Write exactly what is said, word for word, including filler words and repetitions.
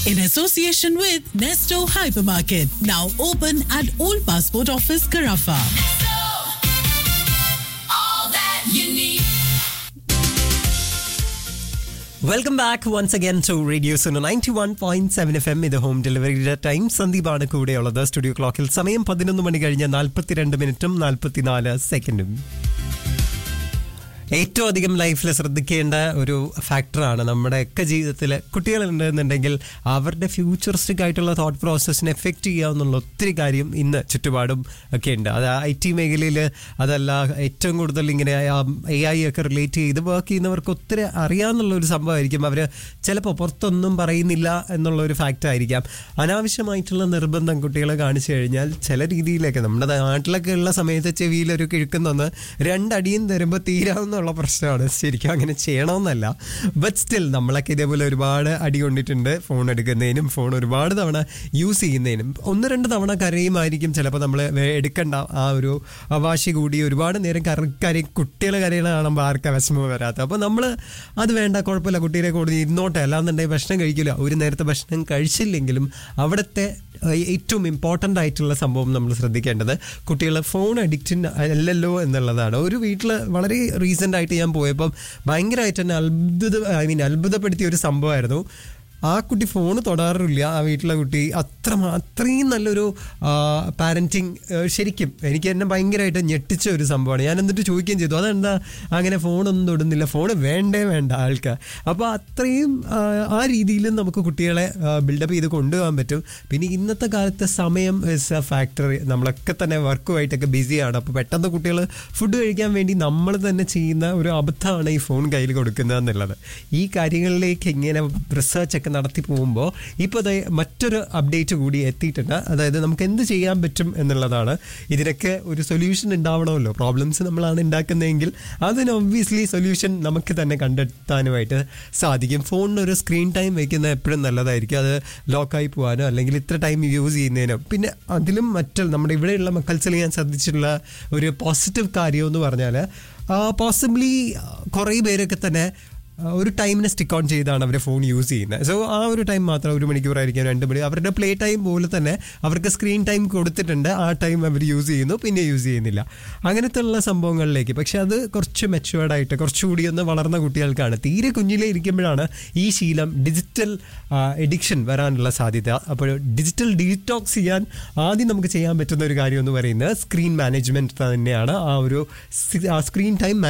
In association with Nesto Hypermarket, now open at Old Passport Office, Carafa. All that you need. Welcome back once again to radio zone ninety one point seven F M. ഇത് home ഡെലിവറിയുടെ time. സന്ദീപാണ് കൂടെയുള്ളത്. Studio ക്ലോക്കിൽ സമയം പതിനൊന്ന് മണി കഴിഞ്ഞ് നാൽപ്പത്തിരണ്ട് മിനിറ്റും നാൽപ്പത്തിനാല് സെക്കൻഡും. ഏറ്റവും അധികം ലൈഫിൽ ശ്രദ്ധിക്കേണ്ട ഒരു ഫാക്ടറാണ് നമ്മുടെയൊക്കെ ജീവിതത്തിൽ. കുട്ടികളുണ്ടെന്നുണ്ടെങ്കിൽ അവരുടെ ഫ്യൂച്ചറിസ്റ്റിക് ആയിട്ടുള്ള തോട്ട് പ്രോസസ്സിനെ എഫക്റ്റ് ചെയ്യാവുന്നുള്ള ഒത്തിരി കാര്യം ഇന്ന് ചുറ്റുപാടും ഒക്കെ ഉണ്ട്. അത് ഐ ടി മേഖലയിൽ അതല്ല ഏറ്റവും കൂടുതൽ ഇങ്ങനെ എ ഐ ഒക്കെ റിലേറ്റ് ചെയ്ത് വർക്ക് ചെയ്യുന്നവർക്ക് ഒത്തിരി അറിയാമെന്നുള്ള ഒരു സംഭവമായിരിക്കും. അവർ ചിലപ്പോൾ പുറത്തൊന്നും പറയുന്നില്ല എന്നുള്ള ഒരു ഫാക്റ്റ് ആയിരിക്കാം. അനാവശ്യമായിട്ടുള്ള നിർബന്ധം കുട്ടികളെ കാണിച്ചു കഴിഞ്ഞാൽ ചില രീതിയിലൊക്കെ നമ്മുടെ നാട്ടിലൊക്കെ ഉള്ള സമയത്ത് ചെവിയിലൊരു കിഴക്കുന്നൊന്ന് രണ്ടടിയും തരുമ്പോൾ തീരാവുന്ന ഉള്ള പ്രശ്നമാണ്. ശരിക്കും അങ്ങനെ ചെയ്യണമെന്നല്ല, ബട്ട് സ്റ്റിൽ നമ്മളൊക്കെ ഇതേപോലെ ഒരുപാട് അടി കൊണ്ടിട്ടുണ്ട് ഫോൺ എടുക്കുന്നതിനും ഫോൺ ഒരുപാട് തവണ യൂസ് ചെയ്യുന്നതിനും. ഒന്ന് രണ്ട് തവണ കരയുമായിരിക്കും ചിലപ്പോൾ നമ്മൾ എടുക്കണ്ട ആ ഒരു വാശി കൂടി ഒരുപാട് നേരം കര കര കുട്ടികളെ കരയിൽ കാണുമ്പോൾ ആർക്കാ വിഷമം വരാത്ത. അപ്പോൾ നമ്മൾ അത് വേണ്ട, കുഴപ്പമില്ല, കുട്ടീനെ കൂടുതൽ ഇരുന്നോട്ടെ, അല്ലാന്നുണ്ടെങ്കിൽ ഭക്ഷണം കഴിക്കില്ല. ഒരു നേരത്തെ ഭക്ഷണം കഴിച്ചില്ലെങ്കിലും അവിടുത്തെ ഏറ്റവും ഇമ്പോർട്ടൻ്റ് ആയിട്ടുള്ള സംഭവം നമ്മൾ ശ്രദ്ധിക്കേണ്ടത് കുട്ടികൾ ഫോൺ അഡിക്റ്റ് അല്ലല്ലോ എന്നുള്ളതാണ്. ഒരു വീട്ടിൽ വളരെ റീസെൻ്റ് ആയിട്ട് ഞാൻ പോയപ്പം ഭയങ്കരമായിട്ട് തന്നെ അത്ഭുത ഐ മീൻ അത്ഭുതപ്പെടുത്തിയ ഒരു സംഭവമായിരുന്നു. ആ കുട്ടി ഫോണ് തൊടാറില്ല. ആ വീട്ടിലെ കുട്ടി അത്ര അത്രയും നല്ലൊരു പാരൻറ്റിങ്. ശരിക്കും എനിക്ക് എന്നെ ഭയങ്കരമായിട്ട് ഞെട്ടിച്ച ഒരു സംഭവമാണ്. ഞാൻ എന്നിട്ട് ചോദിക്കുകയും ചെയ്തു, അതെന്താ അങ്ങനെ ഫോണൊന്നും തൊടുന്നില്ല, ഫോണ് വേണ്ടേ വേണ്ട ആൾക്ക്. അപ്പോൾ അത്രയും ആ രീതിയിലും നമുക്ക് കുട്ടികളെ ബിൽഡപ്പ് ചെയ്ത് കൊണ്ടുപോകാൻ പറ്റും. പിന്നെ ഇന്നത്തെ കാലത്തെ സമയം ഇസ് എ ഫാക്ടർ. നമ്മളൊക്കെ തന്നെ വർക്കുമായിട്ടൊക്കെ ബിസിയാണ്. അപ്പോൾ പെട്ടെന്ന് കുട്ടികൾ ഫുഡ് കഴിക്കാൻ വേണ്ടി നമ്മൾ തന്നെ ചെയ്യുന്ന ഒരു അബദ്ധമാണ് ഈ ഫോൺ കയ്യിൽ കൊടുക്കുന്നത് എന്നുള്ളത്. ഈ കാര്യങ്ങളിലേക്ക് ഇങ്ങനെ റിസർച്ചൊക്കെ നടത്തി പോകുമ്പോൾ ഇപ്പോൾ മറ്റൊരു അപ്ഡേറ്റ് കൂടി എത്തിയിട്ടുണ്ട്. അതായത് നമുക്ക് എന്ത് ചെയ്യാൻ പറ്റും എന്നുള്ളതാണ്. ഇതിനൊക്കെ ഒരു സൊല്യൂഷൻ ഉണ്ടാവണമല്ലോ. പ്രോബ്ലംസ് നമ്മളാണ് ഉണ്ടാക്കുന്നതെങ്കിൽ അതിന് ഒബ്വിയസ്ലി സൊല്യൂഷൻ നമുക്ക് തന്നെ കണ്ടെത്താനുമായിട്ട് സാധിക്കും. ഫോണിനൊരു സ്ക്രീൻ ടൈം വയ്ക്കുന്നത് എപ്പോഴും നല്ലതായിരിക്കും. അത് ലോക്കായി പോകാനോ അല്ലെങ്കിൽ ഇത്ര ടൈം യൂസ് ചെയ്യുന്നതിനോ. പിന്നെ അതിലും മറ്റുള്ള നമ്മുടെ ഇവിടെയുള്ള മക്കൾസിൽ ഞാൻ ശ്രദ്ധിച്ചിട്ടുള്ള ഒരു പോസിറ്റീവ് കാര്യം എന്ന് പറഞ്ഞാൽ പോസിബിളി കുറേ പേരൊക്കെ തന്നെ ഒരു ടൈമിനെ സ്റ്റിക്ക് ഓൺ ചെയ്താണ് അവർ ഫോൺ യൂസ് ചെയ്യുന്നത്. സോ ആ ഒരു ടൈം മാത്രം, ഒരു മണിക്കൂറായിരിക്കും, രണ്ട് മണി, അവരുടെ പ്ലേ ടൈം പോലെ തന്നെ അവർക്ക് സ്ക്രീൻ ടൈം കൊടുത്തിട്ടുണ്ട്. ആ ടൈം അവർ യൂസ് ചെയ്യുന്നു, പിന്നെ യൂസ് ചെയ്യുന്നില്ല. അങ്ങനത്തെ ഉള്ള സംഭവങ്ങളിലേക്ക്. പക്ഷെ അത് കുറച്ച് മെച്ചുവേർഡായിട്ട് കുറച്ചുകൂടി ഒന്ന് വളർന്ന കുട്ടികൾക്കാണ്. തീരെ കുഞ്ഞിലേ ഇരിക്കുമ്പോഴാണ് ഈ ശീലം ഡിജിറ്റൽ എഡിക്ഷൻ വരാനുള്ള സാധ്യത. അപ്പോൾ ഡിജിറ്റൽ ഡീറ്റോക്സ് ചെയ്യാൻ ആദ്യം നമുക്ക് ചെയ്യാൻ പറ്റുന്ന ഒരു കാര്യം എന്ന് പറയുന്നത് സ്ക്രീൻ മാനേജ്മെൻറ്റ് തന്നെയാണ്. ആ ഒരു സ്ക്രീൻ ടൈം